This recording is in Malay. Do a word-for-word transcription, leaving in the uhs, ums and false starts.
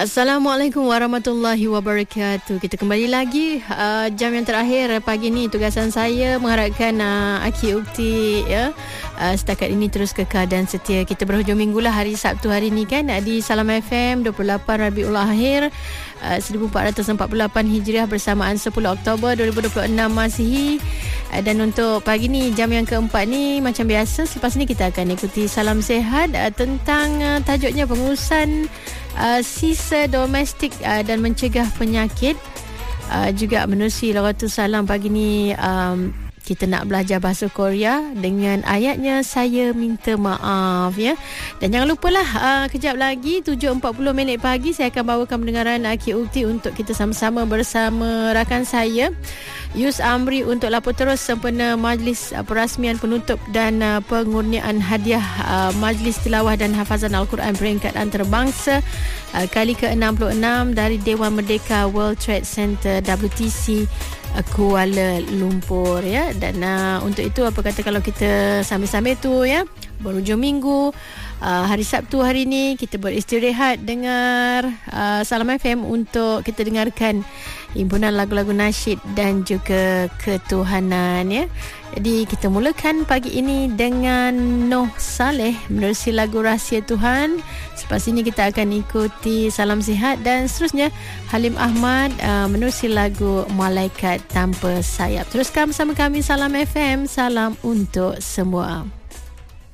Assalamualaikum warahmatullahi wabarakatuh. Kita kembali lagi uh, jam yang terakhir pagi ni. Tugasan saya mengharapkan uh, Aki Ukti ya uh, setakat ini terus kekal dan setia. Kita berhujung minggu lah hari Sabtu hari ni kan, di Salam F M dua puluh lapan Rabiul Akhir uh, seribu empat ratus empat puluh lapan Hijriah bersamaan sepuluh Oktober dua ribu dua puluh enam Masihi. uh, Dan untuk pagi ni jam yang keempat ni macam biasa, selepas ni kita akan ikuti Salam Sehat uh, tentang uh, tajuknya pengurusan Uh, sisa domestik uh, dan mencegah penyakit. uh, Juga menerusi Lawratus Salam pagi ni, um, kita nak belajar bahasa Korea dengan ayatnya saya minta maaf ya. Dan jangan lupalah uh, kejap lagi tujuh empat puluh minit pagi saya akan bawakan pendengaran Aki Ukti untuk kita sama-sama bersama rakan saya Yus Amri untuk lapor terus sempena majlis uh, perasmian penutup dan uh, pengurniaan hadiah uh, Majlis Tilawah dan Hafazan Al-Quran peringkat antarabangsa uh, kali ke enam puluh enam dari Dewan Merdeka World Trade Center W T C uh, Kuala Lumpur ya. Dan uh, untuk itu apa kata kalau kita sambil-sambil tu ya, berhujung minggu, uh, hari Sabtu hari ni kita beristirahat dengar uh, Salam F M untuk kita dengarkan himpunan lagu-lagu nasyid dan juga ketuhanan ya. Jadi kita mulakan pagi ini dengan Noh Saleh menerusi lagu Rahsia Tuhan. Selepas ini kita akan ikuti Salam Sihat dan seterusnya Halim Ahmad uh, menerusi lagu Malaikat Tanpa Sayap. Teruskan bersama kami Salam F M, salam untuk semua.